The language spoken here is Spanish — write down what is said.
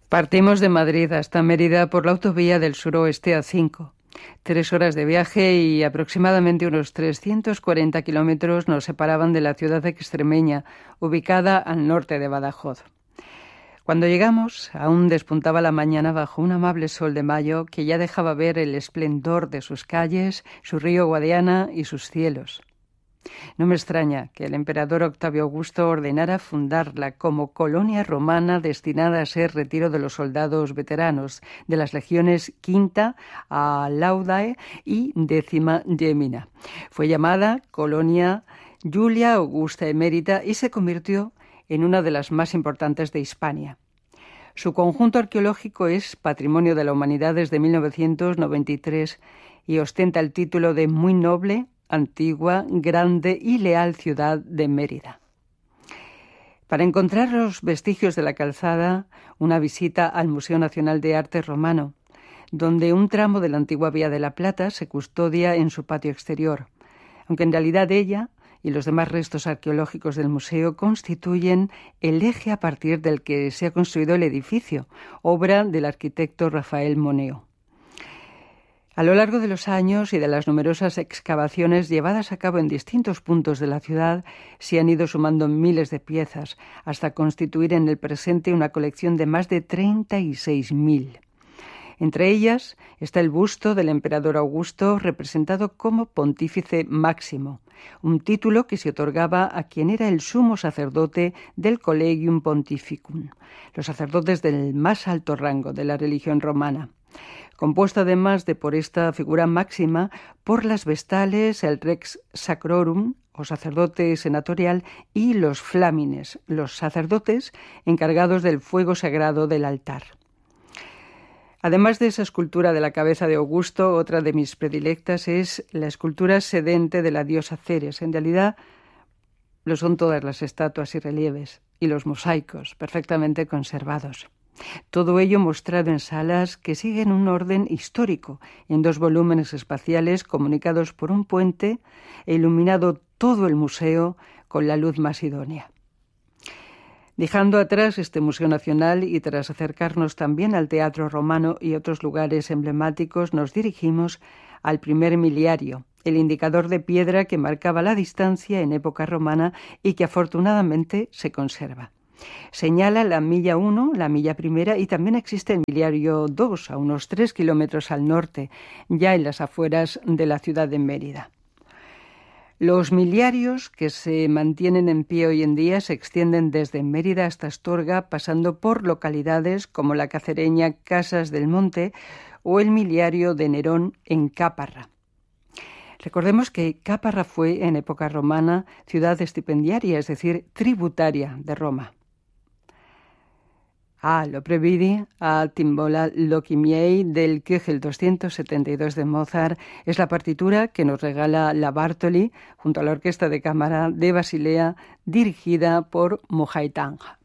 Partimos de Madrid hasta Mérida por la autovía del suroeste A5. 3 horas de viaje y aproximadamente unos 340 kilómetros nos separaban de la ciudad extremeña, ubicada al norte de Badajoz. Cuando llegamos, aún despuntaba la mañana bajo un amable sol de mayo que ya dejaba ver el esplendor de sus calles, su río Guadiana y sus cielos. No me extraña que el emperador Octavio Augusto ordenara fundarla como colonia romana destinada a ser retiro de los soldados veteranos de las legiones Quinta a Laudae y Décima Gemina. Fue llamada Colonia Julia Augusta Emérita y se convirtió en una de las más importantes de Hispania. Su conjunto arqueológico es Patrimonio de la Humanidad desde 1993 y ostenta el título de Muy Noble, Antigua, Grande y Leal Ciudad de Mérida. Para encontrar los vestigios de la calzada, una visita al Museo Nacional de Arte Romano, donde un tramo de la antigua Vía de la Plata se custodia en su patio exterior, aunque en realidad ella y los demás restos arqueológicos del museo constituyen el eje a partir del que se ha construido el edificio, obra del arquitecto Rafael Moneo. A lo largo de los años y de las numerosas excavaciones llevadas a cabo en distintos puntos de la ciudad, se han ido sumando miles de piezas, hasta constituir en el presente una colección de más de 36.000. Entre ellas está el busto del emperador Augusto, representado como Pontífice Máximo, un título que se otorgaba a quien era el sumo sacerdote del Collegium Pontificum, los sacerdotes del más alto rango de la religión romana, compuesto además de por esta figura máxima por las vestales, el Rex Sacrorum, o sacerdote senatorial, y los flámines, los sacerdotes encargados del fuego sagrado del altar. Además de esa escultura de la cabeza de Augusto, otra de mis predilectas es la escultura sedente de la diosa Ceres. En realidad lo son todas las estatuas y relieves, y los mosaicos, perfectamente conservados. Todo ello mostrado en salas que siguen un orden histórico, en 2 volúmenes espaciales comunicados por un puente e iluminado todo el museo con la luz más idónea. Dejando atrás este Museo Nacional y tras acercarnos también al Teatro Romano y otros lugares emblemáticos, nos dirigimos al primer miliario, el indicador de piedra que marcaba la distancia en época romana y que afortunadamente se conserva. Señala la milla 1, la milla primera, y también existe el miliario 2, a unos 3 kilómetros al norte, ya en las afueras de la ciudad de Mérida. Los miliarios que se mantienen en pie hoy en día se extienden desde Mérida hasta Astorga, pasando por localidades como la cacereña Casas del Monte o el miliario de Nerón en Cáparra. Recordemos que Cáparra fue, en época romana, ciudad estipendiaria, es decir, tributaria de Roma. Lo previdi a Timbola Loci miei del Köchel 272 de Mozart es la partitura que nos regala la Bartoli junto a la Orquesta de Cámara de Basilea dirigida por Mohaitanga.